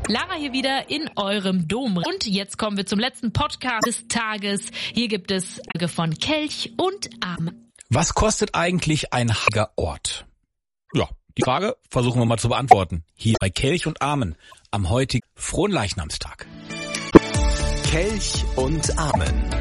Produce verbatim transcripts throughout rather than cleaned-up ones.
Lara hier wieder in eurem Dom. Und jetzt kommen wir zum letzten Podcast des Tages. Hier gibt es von Kelch und Amen. Was kostet eigentlich ein heiliger Ort? Ja, die Frage versuchen wir mal zu beantworten. Hier bei Kelch und Amen am heutigen Fronleichnamstag. Kelch und Amen.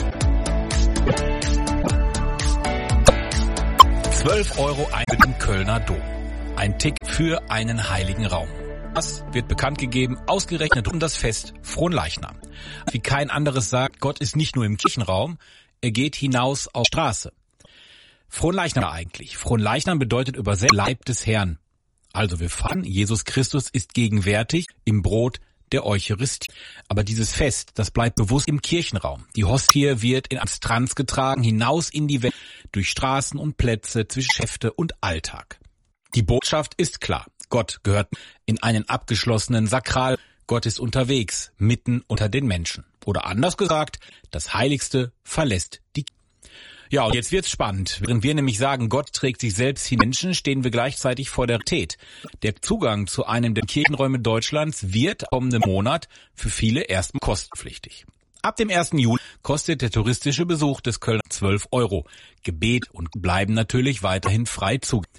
zwölf Euro ein für den Kölner Dom. Ein Tick für einen heiligen Raum. Das wird bekannt gegeben, ausgerechnet um das Fest Fronleichnam. Wie kein anderes sagt, Gott ist nicht nur im Kirchenraum, er geht hinaus auf die Straße. Fronleichnam eigentlich. Fronleichnam bedeutet übersetzt Leib des Herrn. Also wir feiern, Jesus Christus ist gegenwärtig im Brot der Eucharistie. Aber dieses Fest, das bleibt bewusst im Kirchenraum. Die Hostie wird in Abstranz getragen, hinaus in die Welt, durch Straßen und Plätze, zwischen Geschäfte und Alltag. Die Botschaft ist klar. Gott gehört in einen abgeschlossenen Sakral. Gott ist unterwegs, mitten unter den Menschen. Oder anders gesagt, das Heiligste verlässt die Kirche. Ja, und jetzt wird's spannend. Während wir nämlich sagen, Gott trägt sich selbst hin Menschen, stehen wir gleichzeitig vor der Realität. Der Zugang zu einem der Kirchenräume Deutschlands wird kommenden Monat für viele erstmal kostenpflichtig. Ab dem ersten Juli kostet der touristische Besuch des Kölner zwölf Euro. Gebet und bleiben natürlich weiterhin frei zugänglich.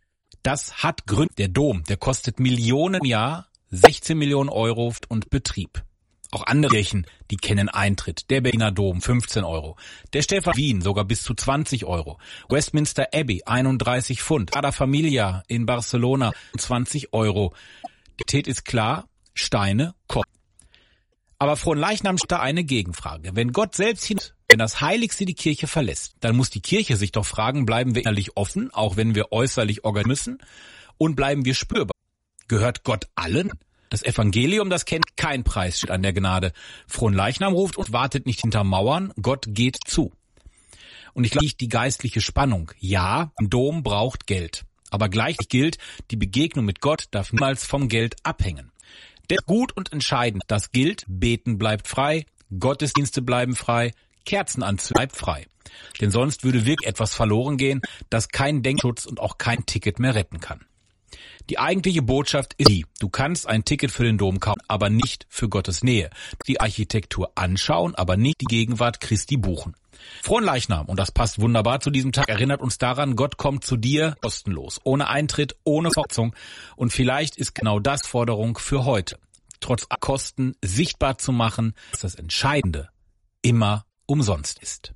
Das hat Gründe. Der Dom, der kostet Millionen im Jahr, sechzehn Millionen Euro und Betrieb. Auch andere Kirchen, die kennen Eintritt. Der Berliner Dom, fünfzehn Euro. Der Stephan Wien, sogar bis zu zwanzig Euro. Westminster Abbey, einunddreißig Pfund. Sagrada Familia in Barcelona, zwanzig Euro. Die Tät ist klar, Steine kosten. Aber Fronleichnam stellt da eine Gegenfrage. Wenn Gott selbst hin, wenn das Heiligste die Kirche verlässt, dann muss die Kirche sich doch fragen, bleiben wir innerlich offen, auch wenn wir äußerlich organisieren müssen, und bleiben wir spürbar? Gehört Gott allen? Das Evangelium, das kennt kein Preis, steht an der Gnade. Fronleichnam ruft und wartet nicht hinter Mauern, Gott geht zu. Und ich glaube, die geistliche Spannung. Ja, ein Dom braucht Geld. Aber gleich gilt, die Begegnung mit Gott darf niemals vom Geld abhängen. Denn gut und entscheidend, das gilt, Beten bleibt frei, Gottesdienste bleiben frei, Kerzenanzünden bleibt frei. Denn sonst würde wirklich etwas verloren gehen, das kein Denkschutz und auch kein Ticket mehr retten kann. Die eigentliche Botschaft ist die, du kannst ein Ticket für den Dom kaufen, aber nicht für Gottes Nähe. Die Architektur anschauen, aber nicht die Gegenwart Christi buchen. Fronleichnam, und das passt wunderbar zu diesem Tag, erinnert uns daran, Gott kommt zu dir kostenlos, ohne Eintritt, ohne Verordnung. Und vielleicht ist genau das Forderung für heute. Trotz Kosten sichtbar zu machen, dass das Entscheidende immer umsonst ist.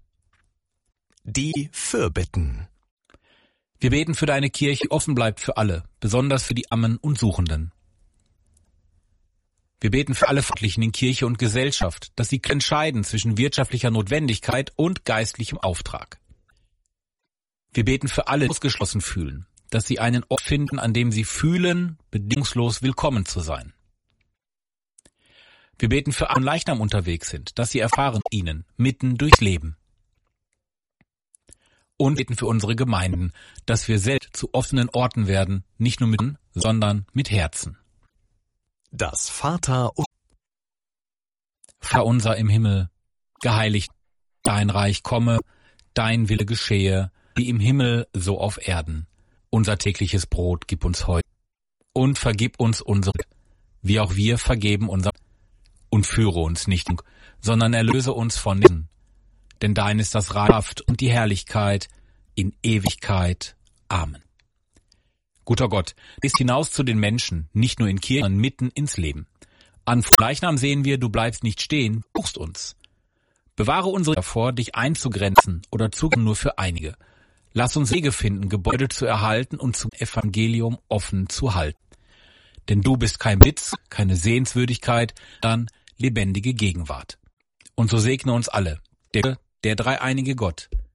Die Fürbitten. Wir beten für deine Kirche, die offen bleibt für alle, besonders für die Armen und Suchenden. Wir beten für alle Verantwortlichen in Kirche und Gesellschaft, dass sie entscheiden zwischen wirtschaftlicher Notwendigkeit und geistlichem Auftrag. Wir beten für alle, die ausgeschlossen fühlen, dass sie einen Ort finden, an dem sie fühlen, bedingungslos willkommen zu sein. Wir beten für alle, die Leichnam unterwegs sind, dass sie erfahren ihnen mitten durchs Leben. Und beten für unsere Gemeinden, dass wir selbst zu offenen Orten werden, nicht nur mit, sondern mit Herzen. Das Vater Vater unser im Himmel, geheiligt dein Reich komme, dein Wille geschehe, wie im Himmel so auf Erden. Unser tägliches Brot gib uns heute und vergib uns unsere, wie auch wir vergeben unser, und führe uns nicht, sondern erlöse uns von den. Denn dein ist das Reich und die Herrlichkeit in Ewigkeit. Amen. Guter Gott, bist hinaus zu den Menschen, nicht nur in Kirchen, sondern mitten ins Leben. An Leichnam sehen wir, du bleibst nicht stehen, suchst uns. Bewahre unsere davor, dich einzugrenzen oder Zugang nur für einige. Lass uns Wege finden, Gebäude zu erhalten und zum Evangelium offen zu halten. Denn du bist kein Witz, keine Sehenswürdigkeit, dann lebendige Gegenwart. Und so segne uns alle, der, der dreieinige Gott,